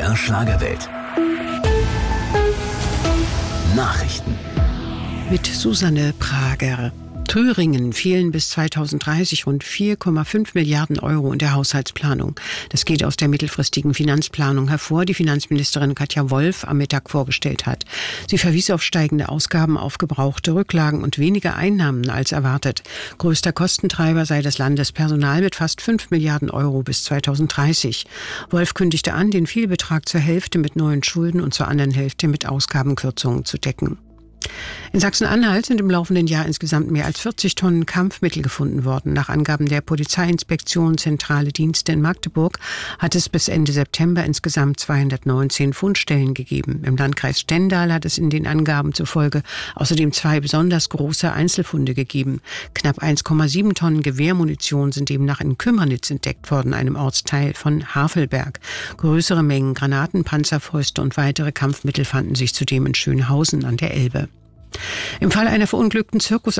MDR Schlagerwelt. Nachrichten. Mit Susanne Prager. Thüringen fehlen bis 2030 rund 4,5 Milliarden Euro in der Haushaltsplanung. Das geht aus der mittelfristigen Finanzplanung hervor, die Finanzministerin Katja Wolf am Mittag vorgestellt hat. Sie verwies auf steigende Ausgaben, aufgebrauchte Rücklagen und weniger Einnahmen als erwartet. Größter Kostentreiber sei das Landespersonal mit fast 5 Milliarden Euro bis 2030. Wolf kündigte an, den Fehlbetrag zur Hälfte mit neuen Schulden und zur anderen Hälfte mit Ausgabenkürzungen zu decken. In Sachsen-Anhalt sind im laufenden Jahr insgesamt mehr als 40 Tonnen Kampfmittel gefunden worden. Nach Angaben der Polizeiinspektion Zentrale Dienste in Magdeburg hat es bis Ende September insgesamt 219 Fundstellen gegeben. Im Landkreis Stendal hat es in den Angaben zufolge außerdem 2 besonders große Einzelfunde gegeben. Knapp 1,7 Tonnen Gewehrmunition sind demnach in Kümmernitz entdeckt worden, einem Ortsteil von Havelberg. Größere Mengen Granaten, Panzerfäuste und weitere Kampfmittel fanden sich zudem in Schönhausen an der Elbe. Im Fall einer verunglückten